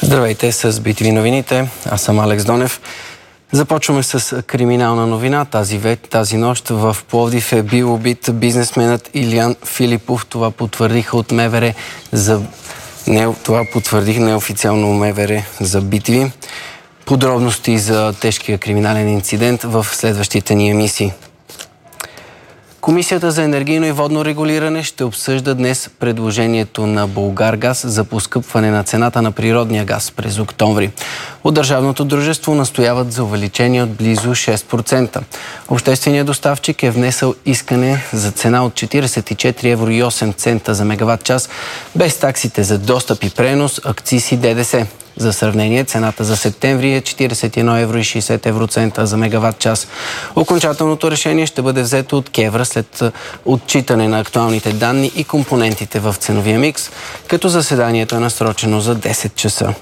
Здравейте, с BTV новините. Аз съм Алекс Донев. Започваме с криминална новина. Тази нощ в Пловдив е бил убит бизнесменът Илиян Филипов. Това потвърдиха от МВР това потвърдих неофициално МВР за BTV. Подробности за тежкия криминален инцидент в следващите ни емисии. Комисията за енергийно и водно регулиране ще обсъжда днес предложението на Булгаргаз за поскъпване на цената на природния газ през октомври. От държавното дружество настояват за увеличение от близо 6%. Общественият доставчик е внесъл искане за цена от 44,08 евро за мегаватт час, без таксите за достъп и пренос, акциз и ДДС. За сравнение, цената за септември е 41,60 евро за мегаватт час. Окончателното решение ще бъде взето от КЕВР след отчитане на актуалните данни и компонентите в ценовия микс, като заседанието е насрочено за 10 часа.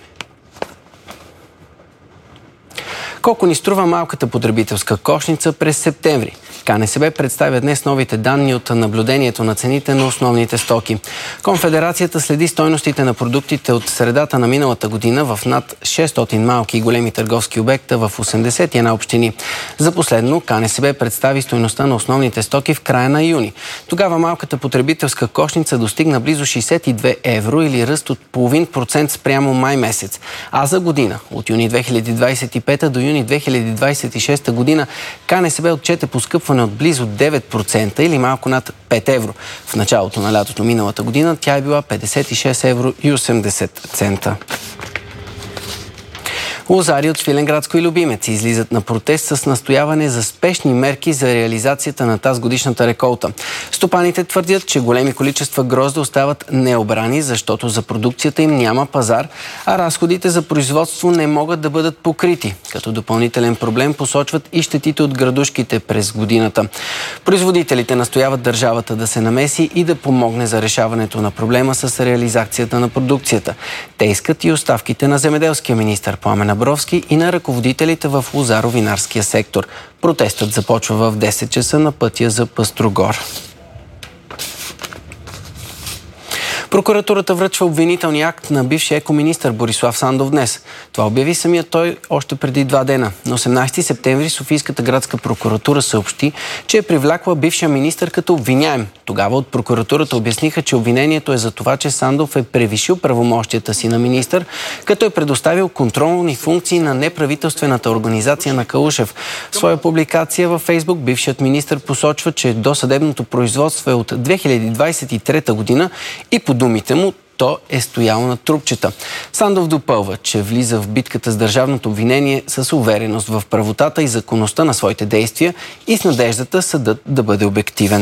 Колко ни струва малката потребителска кошница през септември? КНСБ представя днес новите данни от наблюдението на цените на основните стоки. Конфедерацията следи стойностите на продуктите от средата на миналата година в над 600 малки и големи търговски обекта в 81 общини. За последно КНСБ представи стойността на основните стоки в края на юни. Тогава малката потребителска кошница достигна близо 62 евро или ръст от 0,5% спрямо май месец. А за година, от юни 2025 до юни 2026 година, КНСБ отчете поскъпване от близо 9% или малко над 5 евро. В началото на лятото миналата година тя е била 56,80 евро. Лозари от Свиленградско и Любимец излизат на протест с настояване за спешни мерки за реализацията на тазгодишната реколта. Стопаните твърдят, че големи количества грозде остават необрани, защото за продукцията им няма пазар, а разходите за производство не могат да бъдат покрити. Като допълнителен проблем посочват и щетите от градушките през годината. Производителите настояват държавата да се намеси и да помогне за решаването на проблема с реализацията на продукцията. Те искат и оставките на земеделския министър Пламен Абровски и на ръководителите в лозаро-винарския сектор. Протестът започва в 10 часа на пътя за Пъстрогор. Прокуратурата връчва обвинителния акт на бившия екоминистър Борислав Сандов днес. Това обяви самият той още преди 2 дена. На 18 септември Софийската градска прокуратура съобщи, че е привлякла бившия министър като обвиняем. Тогава от прокуратурата обясниха, че обвинението е за това, че Сандов е превишил правомощията си на министър, като е предоставил контролни функции на неправителствената организация на Калушев. В своя публикация във Фейсбук бившият министър посочва, че досъдебното производство е от 2023 година и по думите му, то е стояло на трупчета. Сандов допълва, че влиза в битката с държавното обвинение с увереност в правотата и законността на своите действия и с надеждата съдът да бъде обективен.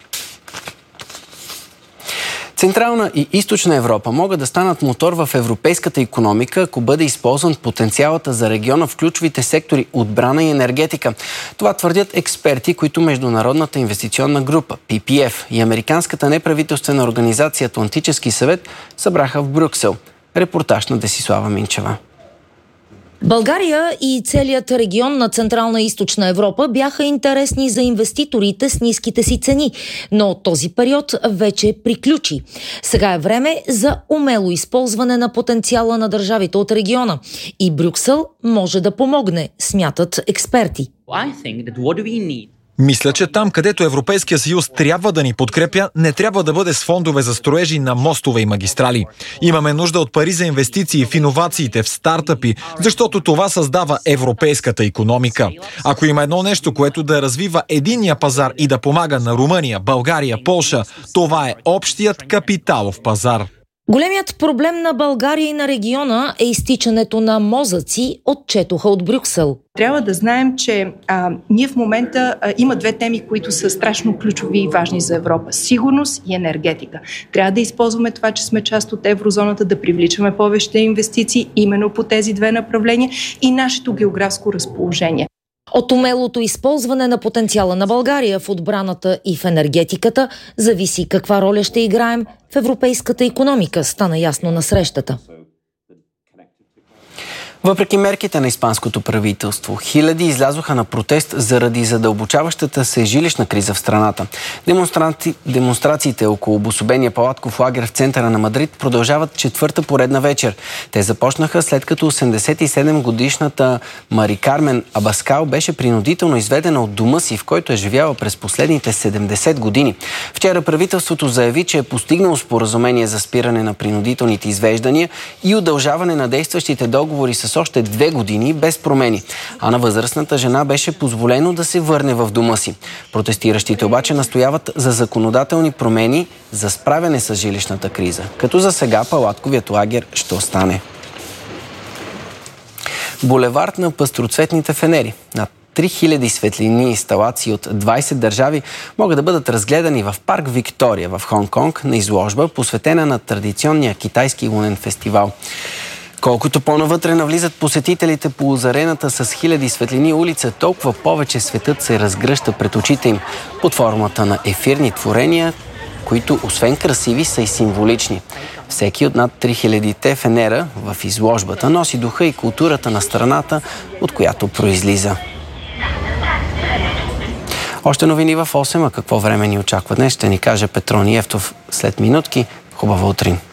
Централна и източна Европа могат да станат мотор в европейската икономика, ако бъде използван потенциалата за региона в ключовите сектори отбрана и енергетика. Това твърдят експерти, които Международната инвестиционна група, PPF и американската неправителствена организация Атлантически съвет събраха в Брюксел. Репортаж на Десислава Минчева. България и целият регион на Централна и Източна Европа бяха интересни за инвеститорите с ниските си цени, но този период вече приключи. Сега е време за умело използване на потенциала на държавите от региона и Брюксел може да помогне, смятат експерти. Мисля, че там, където Европейския съюз трябва да ни подкрепя, не трябва да бъде с фондове за строежи на мостове и магистрали. Имаме нужда от пари за инвестиции в иновациите, в стартъпи, защото това създава европейската икономика. Ако има едно нещо, което да развива единния пазар и да помага на Румъния, България, Полша, това е общият капиталов пазар. Големият проблем на България и на региона е изтичането на мозъци, отчетоха от Брюксел. Трябва да знаем, че ние в момента има 2 теми, които са страшно ключови и важни за Европа. Сигурност и енергетика. Трябва да използваме това, че сме част от еврозоната, да привличаме повече инвестиции именно по тези 2 направления и нашето географско разположение. От умелото използване на потенциала на България в отбраната и в енергетиката зависи каква роля ще играем в европейската икономика, стана ясно на срещата. Въпреки мерките на испанското правителство, хиляди излязоха на протест заради задълбочаващата се жилищна криза в страната. Демонстрациите около обособения палатков лагер в центъра на Мадрид продължават четвърта поредна вечер. Те започнаха след като 87-годишната Мари Кармен Абаскал беше принудително изведена от дома си, в който е живяла през последните 70 години. Вчера правителството заяви, че е постигнало споразумение за спиране на принудителните извеждания и удължаване на действащите договори с още 2 години без промени. А на възрастната жена беше позволено да се върне в дома си. Протестиращите обаче настояват за законодателни промени за справяне с жилищната криза, като за сега палатковият лагер ще остане. Булевард на пъстроцветните фенери. Над 3000 светлини инсталации от 20 държави могат да бъдат разгледани в парк Виктория в Хонг-Конг на изложба, посветена на традиционния китайски лунен фестивал. Колкото по-навътре навлизат посетителите по озарената с хиляди светлини улица, толкова повече светът се разгръща пред очите им под формата на ефирни творения, които освен красиви са и символични. Всеки от над 3000-те фенера в изложбата носи духа и културата на страната, от която произлиза. Още новини в 8, а какво време ни очаква днес, ще ни каже Петрон Евтов след минутки. Хубава утрин!